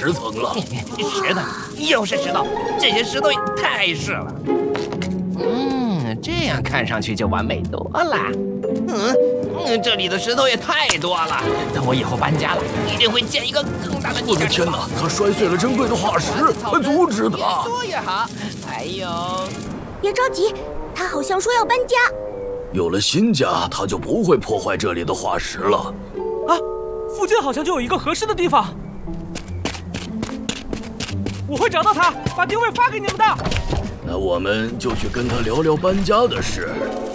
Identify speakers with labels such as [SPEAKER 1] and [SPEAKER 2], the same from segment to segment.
[SPEAKER 1] 10层了。
[SPEAKER 2] 石头，又是石头，这些石头也太是了。这样看上去就完美多了。这里的石头也太多了。等我以后搬家了，一定会建一个更大的地下室。
[SPEAKER 1] 我的天哪！他摔碎了珍贵的化石，快阻止他！
[SPEAKER 2] 越多越好。还有，
[SPEAKER 3] 别着急，他好像说要搬家。
[SPEAKER 1] 有了新家，他就不会破坏这里的化石了。
[SPEAKER 4] 啊，附近好像就有一个合适的地方。我会找到他，把定位发给你们的。
[SPEAKER 1] 那我们就去跟他聊聊搬家的事。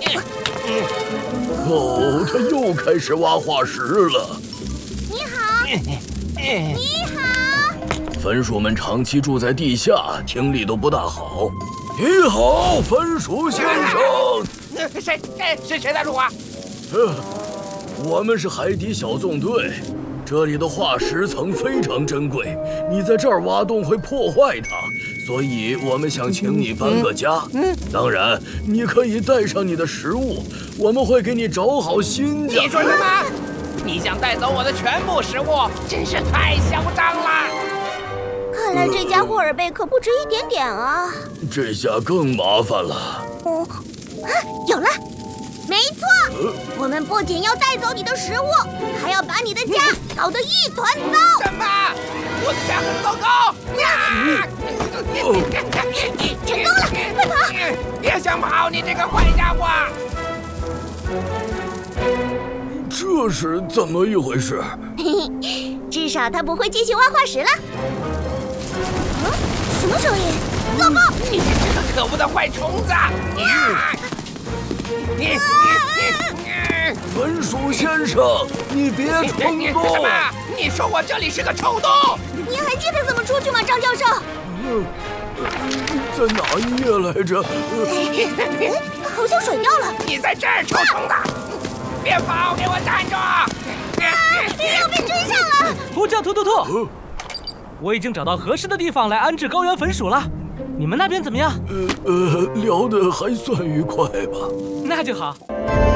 [SPEAKER 1] 哦，他又开始挖化石了。
[SPEAKER 3] 你好，你好。
[SPEAKER 1] 分鼠们长期住在地下，听力都不大好。你好，分鼠先生。
[SPEAKER 2] 谁在说话？
[SPEAKER 1] 我们是海底小纵队。这里的化石层非常珍贵，你在这儿挖洞会破坏它，所以我们想请你搬个家。当然，你可以带上你的食物，我们会给你找好新家。
[SPEAKER 2] 你说什么？你想带走我的全部食物，真是太嚣张了！
[SPEAKER 3] 看来这家霍尔贝可不止一点点啊。
[SPEAKER 1] 这下更麻烦了。
[SPEAKER 3] 有了！没错，我们不仅要带走你的食物，还要把你的家搞得一团糟。
[SPEAKER 2] 什么？我的家很糟糕！
[SPEAKER 3] 成功了，快跑！
[SPEAKER 2] 别想跑，你这个坏家伙！
[SPEAKER 1] 这是怎么一回事？
[SPEAKER 3] 至少他不会继续挖化石了。什么声音？糟糕！
[SPEAKER 2] 你是这个可恶的坏虫子！
[SPEAKER 1] 分鼠先生，你别冲动！
[SPEAKER 2] 什么？你说我这里是个臭洞？
[SPEAKER 3] 您还记得怎么出去吗，张教授？
[SPEAKER 1] 在哪一页来着？
[SPEAKER 3] 好像水掉了。
[SPEAKER 2] 你在这儿，臭虫子！别跑，给我站住！
[SPEAKER 3] 要被追上了！
[SPEAKER 4] 呼叫突！我已经找到合适的地方来安置高原粉鼠了。你们那边怎么样？
[SPEAKER 1] 聊得还算愉快吧。
[SPEAKER 4] 那就好。